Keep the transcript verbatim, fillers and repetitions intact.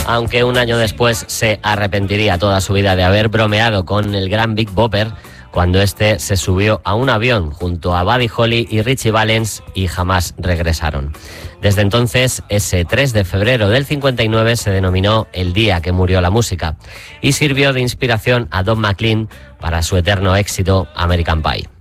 aunque un año después se arrepentiría toda su vida de haber bromeado con el gran Big Bopper cuando este se subió a un avión junto a Buddy Holly y Ritchie Valens y jamás regresaron. Desde entonces, ese tres de febrero del cincuenta y nueve se denominó el día que murió la música y sirvió de inspiración a Don McLean para su eterno éxito American Pie.